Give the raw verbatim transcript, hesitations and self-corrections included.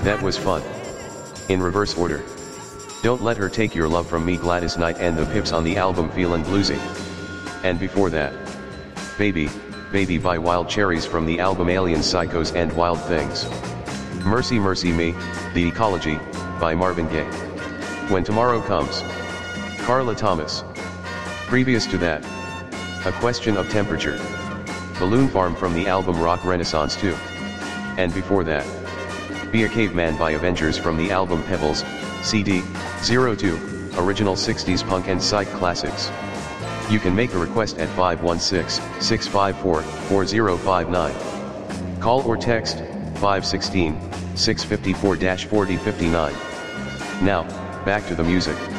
That was fun. In reverse order. Don't Let Her Take Your Love From Me, Gladys Knight and the Pips on the album Feelin' Bluesy. And before that, Baby, Baby by Wild Cherries from the album Alien Psychos and Wild Things. Mercy Mercy Me, The Ecology, by Marvin Gaye. When Tomorrow Comes. Carla Thomas. Previous to that, A Question of Temperature. Balloon Farm from the album Rock Renaissance two. And before that, Be a Caveman by Avengers from the album Pebbles, C D, zero two, Original sixties Punk and Psych Classics. You can make a request at five one six, six five four, four zero five nine. Call or text, five one six, six five four, four zero five nine. Now, back to the music.